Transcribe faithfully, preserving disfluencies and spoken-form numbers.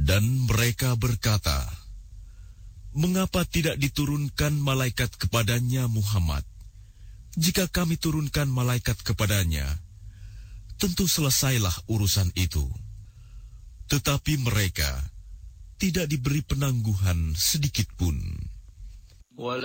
Dan mereka berkata, "Mengapa tidak diturunkan malaikat kepadanya Muhammad? Jika kami turunkan malaikat kepadanya, tentu selesailah urusan itu." Tetapi mereka tidak diberi penangguhan sedikit pun.